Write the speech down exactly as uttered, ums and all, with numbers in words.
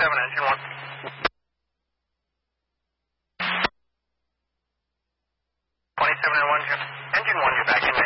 twenty-seven, engine one. twenty-seven and one, engine one, you're back in.